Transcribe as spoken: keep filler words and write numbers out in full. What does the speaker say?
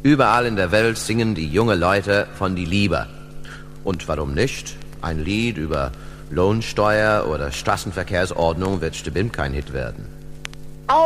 Überall in der Welt singen die junge Leute von die Liebe. Und warum nicht? Ein Lied über Lohnsteuer oder Straßenverkehrsordnung wird bestimmt kein Hit werden.